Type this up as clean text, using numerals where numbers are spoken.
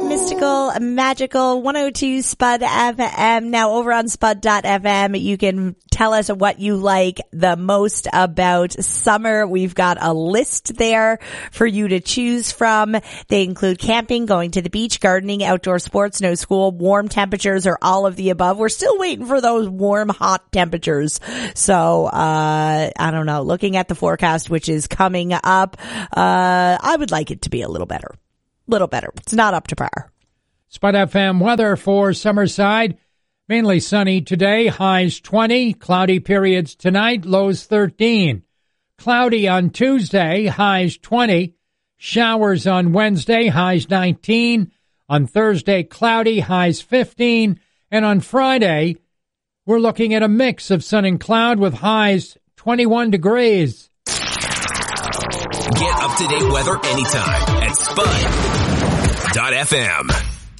mystical, magical, 102 Spud FM. Now over on spud.fm, you can tell us what you like the most about summer. We've got a list there for you to choose from. They include camping, going to the beach, gardening, outdoor sports, no school, warm temperatures, or all of the above. We're still waiting for those warm, hot temperatures. So, I don't know. Looking at the forecast, which is coming up, I would like it to be a little better. It's not up to par. Spud FM weather for Summerside. Mainly sunny today, highs 20, cloudy periods tonight, lows 13. Cloudy on Tuesday, highs 20. Showers on Wednesday, highs 19. On Thursday, cloudy, highs 15. And on Friday, we're looking at a mix of sun and cloud with highs 21 degrees. Get up-to-date weather anytime at spud.fm.